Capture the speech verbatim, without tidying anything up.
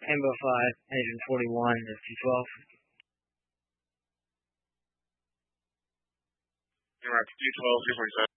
Rainbow five, Agent forty-one to two twelve. You're right, two twelve, two forty-seven.